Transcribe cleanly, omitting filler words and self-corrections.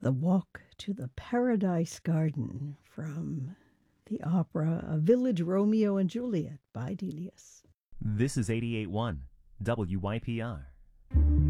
The Walk to the Paradise Garden from the opera A Village Romeo and Juliet by Delius. This is 88.1 WYPR.